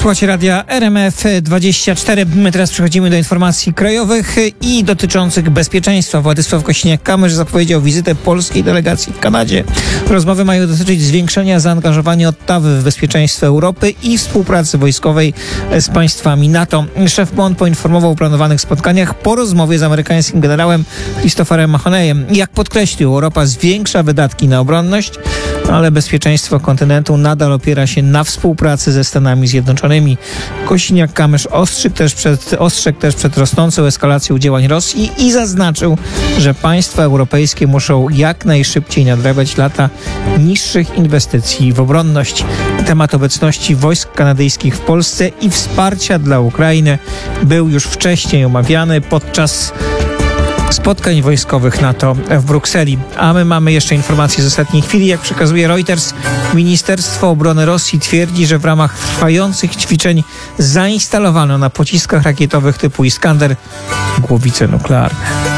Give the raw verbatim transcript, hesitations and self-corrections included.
Słuchajcie radia R M F dwadzieścia cztery. My teraz przechodzimy do informacji krajowych i dotyczących bezpieczeństwa. Władysław Kosiniak-Kamysz zapowiedział wizytę polskiej delegacji w Kanadzie. Rozmowy mają dotyczyć zwiększenia zaangażowania Ottawy w bezpieczeństwo Europy i współpracy wojskowej z państwami NATO. Szef M O N poinformował o planowanych spotkaniach po rozmowie z amerykańskim generałem Christopherem Mahoneyem. Jak podkreślił, Europa zwiększa wydatki na obronność, ale bezpieczeństwo kontynentu nadal opiera się na współpracy ze Stanami Zjednoczonymi. Kosiniak-Kamysz ostrzegł też, przed, ostrzegł też przed rosnącą eskalacją działań Rosji i zaznaczył, że państwa europejskie muszą jak najszybciej nadrabiać lata niższych inwestycji w obronność. Temat obecności wojsk kanadyjskich w Polsce i wsparcia dla Ukrainy był już wcześniej omawiany podczas spotkań wojskowych NATO w Brukseli. A my mamy jeszcze informacje z ostatniej chwili. Jak przekazuje Reuters, Ministerstwo Obrony Rosji twierdzi, że w ramach trwających ćwiczeń zainstalowano na pociskach rakietowych typu Iskander głowice nuklearne.